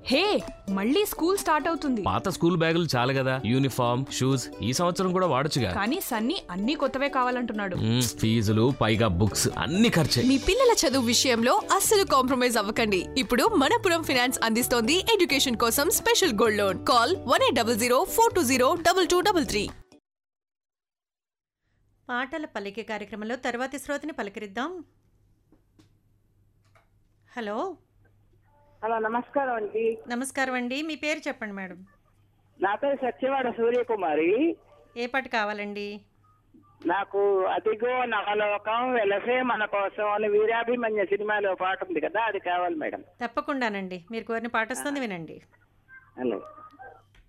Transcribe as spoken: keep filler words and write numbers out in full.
హే, మళ్ళీ school start అవుతుంది. పాత స్కూల్ బ్యాగులు చాలు కదా, యూనిఫామ్ షూస్ ఈ సంవత్సరం కూడా వాడొచ్చుగా. కానీ సన్నీ అన్ని కొత్తవే కావాలంటున్నాడు. మ్మ్, ఫీజులు పైగా బుక్స్ అన్ని ఖర్చే. మీ పిల్లల చదువు విషయంలో అస్సలు కాంప్రమైజ్ అవ్వకండి. ఇప్పుడు మనపురం ఫైనాన్స్ అందిస్తోంది ఎడ్యుకేషన్ కోసం special gold loan. Call one eight double zero four two zero double two double three. పాటల పలికే కార్యక్రమంలో తర్వాతి శ్రోతని పలకరిద్దాం. హలో హలో, నమస్కారం అండి. నమస్కారం అండి, మీ పేరు చెప్పండి మేడం. నా పేరు సత్యవాడ సూర్యకుమారి. ఏ పాట కావాలండి? నాకు అదిగో నవలోకం వెలసే మన కోసం అని వీరాభిమన్య సినిమాలో పాట ఉంది కదా, అది కావాలి మేడం. తప్పకుండానండి, మీరు కోరిన పాట వస్తుంది, వినండి. అలాగే.